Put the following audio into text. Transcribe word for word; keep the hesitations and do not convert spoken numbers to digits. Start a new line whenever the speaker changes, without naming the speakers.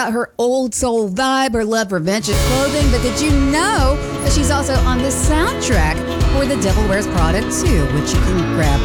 about her old soul vibe, her love for vintage clothing, but did you know that she's also on the soundtrack for The Devil Wears Prada two, which you can grab